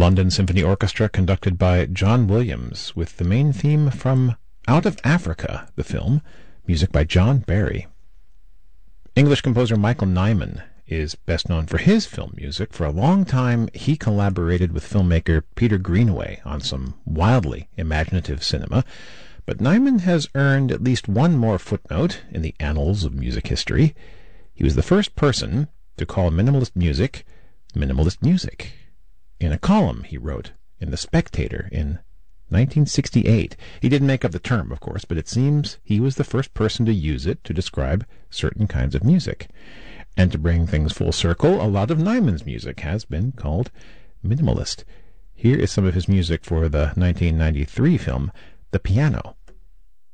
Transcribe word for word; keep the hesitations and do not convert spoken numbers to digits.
London Symphony Orchestra, conducted by John Williams, with the main theme from Out of Africa, the film, music by John Barry. English composer Michael Nyman is best known for his film music. For a long time, he collaborated with filmmaker Peter Greenaway on some wildly imaginative cinema, but Nyman has earned at least one more footnote in the annals of music history. He was the first person to call minimalist music minimalist music. In a column he wrote in The Spectator in nineteen sixty-eight. He didn't make up the term, of course, but it seems he was the first person to use it to describe certain kinds of music. And to bring things full circle, a lot of Nyman's music has been called minimalist. Here is some of his music for the nineteen ninety-three film The Piano.